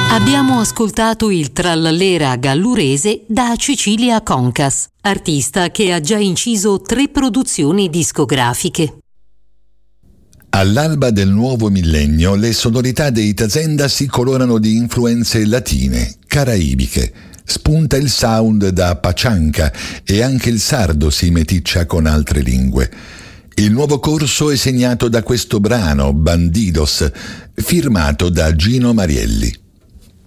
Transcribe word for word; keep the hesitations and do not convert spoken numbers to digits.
Abbiamo ascoltato il trallallera gallurese da Cecilia Concas, artista che ha già inciso tre produzioni discografiche. All'alba del nuovo millennio le sonorità dei Tazenda si colorano di influenze latine, caraibiche. Spunta il sound da Pachanca e anche il sardo si meticcia con altre lingue. Il nuovo corso è segnato da questo brano, Bandidos, firmato da Gino Marielli.